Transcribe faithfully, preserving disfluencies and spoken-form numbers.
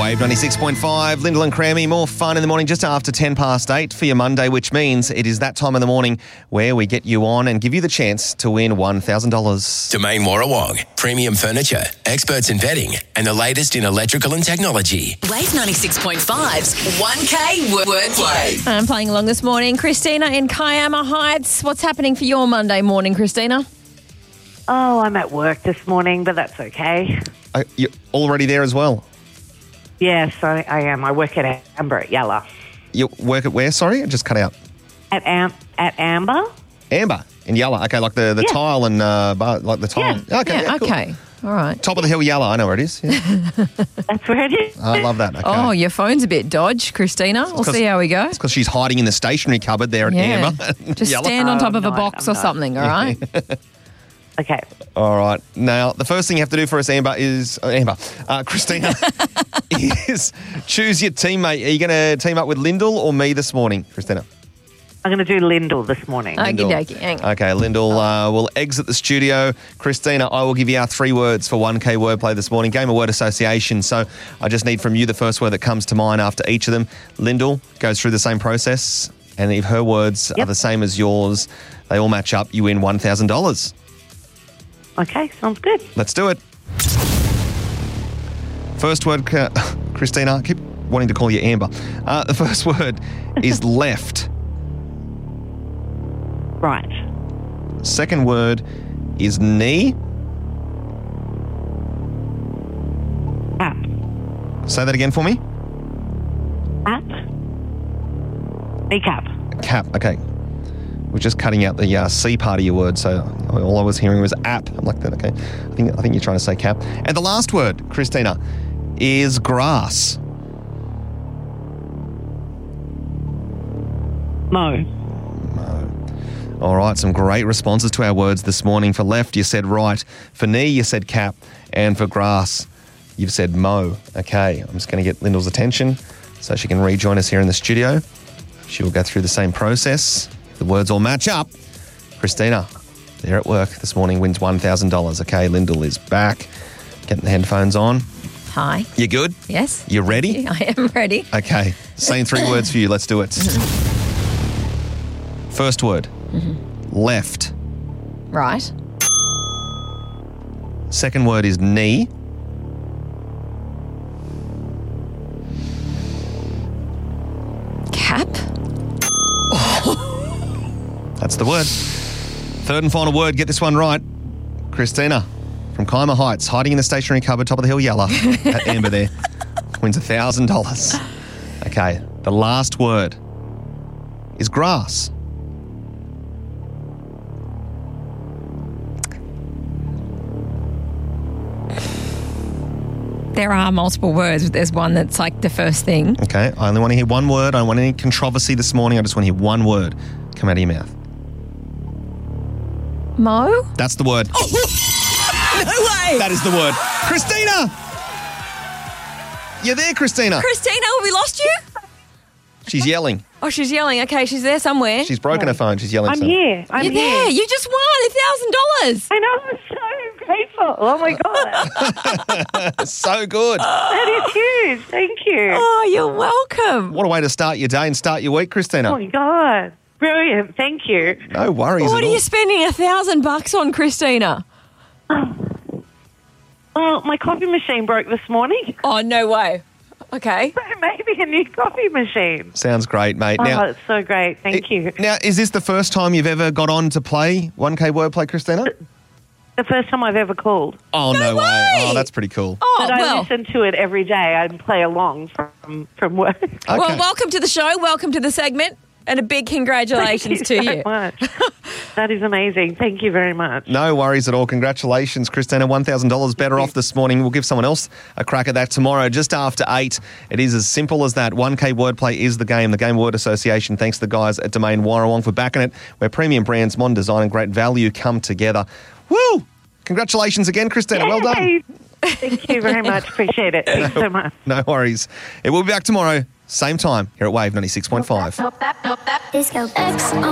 Wave ninety-six point five, Lyndall and Crammy, more fun in the morning just after ten past eight for your Monday, which means it is that time of the morning where we get you on and give you the chance to win one thousand dollars. Domain Warrawong, premium furniture, experts in bedding, and the latest in electrical and technology. Wave ninety-six point five's one K Wordplay. I'm playing along this morning. Christina in Kiama Heights. What's happening for your Monday morning, Christina? Oh, I'm at work this morning, but that's okay. Uh, you're already there as well? Yes, I, I am. I work at Amber at Yalla. You work at where, sorry? I just cut out. At Am- at Amber? Amber in Yalla. Okay, like the, the Yeah. tile and uh, bar, like the tile. Yeah. Okay, yeah, cool. Okay. All right. Top of the hill Yalla. I know where it is. Yeah. That's where it is. I love that. Okay. Oh, your phone's a bit dodge, Christina. We'll 'cause- see how we go. It's because she's hiding in the stationery cupboard there at Yeah. Amber. Just Yalla. stand on top of a no, box I'm or not. something, all right? Okay. All right. Now, the first thing you have to do for us, Amber, is... Uh, Amber. Uh, Christina, is choose your teammate. Are you going to team up with Lyndall or me this morning, Christina? I'm going to do Lyndall this morning. Okie Lyndall. dokie. Hang on. Okay, Lyndall uh, will exit the studio. Christina, I will give you our three words for one K Wordplay this morning. Game of word association. So I just need from you the first word that comes to mind after each of them. Lyndall goes through the same process, and if her words Yep. are the same as yours, they all match up, you win one thousand dollars. Okay, sounds good. Let's do it. First word, uh, Christina, I keep wanting to call you Amber. Uh, the first word is left. Right. Second word is knee. App. Say that again for me. App. Kneecap. Cap. Okay. We're just cutting out the uh, C part of your word, so all I was hearing was app. I'm like that. Okay. I think I think you're trying to say cap. And the last word, Christina, is grass. Mo. All right, some great responses to our words this morning. For left, you said right. For knee, you said cap. And for grass, you've said mow. Okay, I'm just going to get Lyndall's attention so she can rejoin us here in the studio. She will go through the same process. If the words all match up, Christina, there at work this morning, wins one thousand dollars. Okay, Lyndall is back. Getting the headphones on. Hi. You good? Yes. You ready? I am ready. Okay, same three words for you. Let's do it. First word, left. Right. Second word is knee. Cap. That's the word. Third and final word, get this one right. Christina from Kiama Heights, hiding in the stationery cupboard, top of the hill, Yalla, at Amber there, wins one thousand dollars. Okay, the last word is grass. There are multiple words, but there's one that's like the first thing. Okay, I only want to hear one word. I don't want any controversy this morning. I just want to hear one word come out of your mouth. Mo? That's the word. No way! That is the word. Christina! You're there, Christina. Christina, we lost you? She's yelling. Oh, she's yelling. Okay, she's there somewhere. She's broken her phone. She's yelling. I'm something. here. I'm You're here. there. You just won a thousand dollars. I know. I'm so grateful. Oh, my God. So good. That is huge. Thank you. Oh, you're welcome. What a way to start your day and start your week, Christina. Oh, my God. Brilliant. Thank you. No worries What at are all. you spending a thousand bucks on, Christina? Well, my coffee machine broke this morning. Oh, no way. Okay. So maybe a new coffee machine. Sounds great, mate. Oh, Now, it's so great. Thank you. now, is this the first time you've ever got on to play one K Wordplay, Christina? The first time I've ever called. Oh, no, way. way. Oh, that's pretty cool. Oh, But I well. listen to it every day and play along from, from work. Okay. Well, welcome to the show. Welcome to the segment. And a big congratulations Thank to you you. so much. That is amazing. Thank you very much. No worries at all. Congratulations, Christina. one thousand dollars better off this morning. We'll give someone else a crack at that tomorrow, just after eight. It is as simple as that. one K Wordplay is the game. The Game Word Association. Thanks to the guys at Domain Warrawong for backing it, where premium brands, modern design and great value come together. Woo! Congratulations again, Christina. Well done. Yay. Thank you very much. Appreciate it. Thanks so much. No worries. It will be back tomorrow, same time, here at Wave ninety-six point five. Disco X.